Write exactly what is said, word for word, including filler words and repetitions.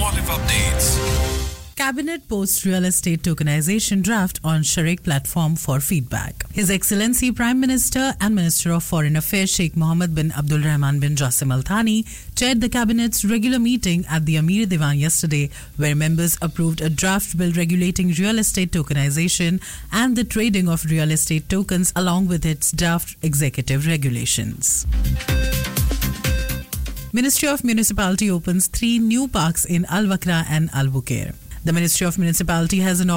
Automotive updates. Cabinet posts real estate tokenization draft on Sharik platform for feedback. His Excellency Prime Minister and Minister of Foreign Affairs Sheikh Mohammed bin Abdul Rahman bin Jassim Al Thani chaired the Cabinet's regular meeting at the Amir Diwan yesterday, where members approved a draft bill regulating real estate tokenization and the trading of real estate tokens along with its draft executive regulations. Ministry of Municipality opens three new parks in Al Wakra and Al Bukair. The Ministry of Municipality has an